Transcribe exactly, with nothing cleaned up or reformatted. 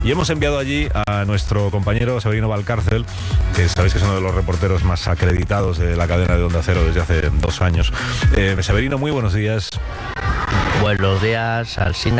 Y hemos enviado allí a nuestro compañero Severino Valcárcel, que sabéis que es uno de los reporteros más acreditados de la cadena de Onda Cero desde hace dos años. Eh, Severino, muy buenos días. Buenos días, Alsina.